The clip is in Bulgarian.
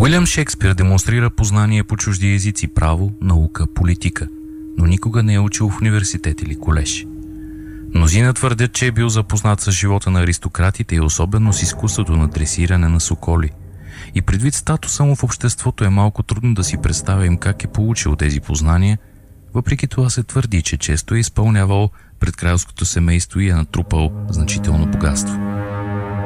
Уилям Шекспир демонстрира познание по чужди езици, право, наука, политика, но никога не е учил в университет или колеж. Мнозина твърдят, че е бил запознат с живота на аристократите и особено с изкуството на дресиране на соколи. И предвид статуса му в обществото е малко трудно да си представим как е получил тези познания. Въпреки това се твърди, че често е изпълнявал пред кралското семейство и е натрупал значително богатство.